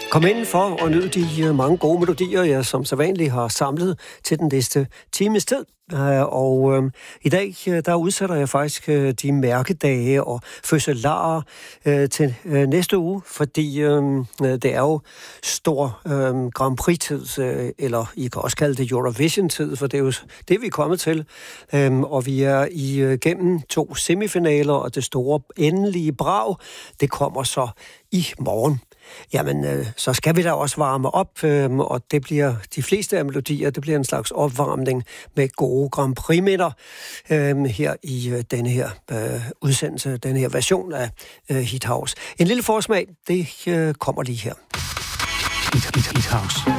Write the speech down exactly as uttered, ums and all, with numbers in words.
Kom indenfor og nyd de mange gode melodier, jeg som sædvanligt har samlet til den næste times tid. Og øh, i dag, der udsætter jeg faktisk øh, de mærkedage og fødselarer øh, til øh, næste uge, fordi øh, det er jo stor øh, Grand Prix-tid, øh, eller I kan også kalde det Eurovision-tid, for det er jo det, vi er kommet til. Øh, og vi er igennem to semifinaler, og det store endelige brag, det kommer så i morgen. Jamen, øh, så skal vi da også varme op, øh, og det bliver de fleste af melodier, det bliver en slags opvarmning med gode Grand Prix-minder øh, her i øh, denne her øh, udsendelse, denne her version af øh, Hit House. En lille forsmag, det øh, kommer lige her. Hit, hit, hit House.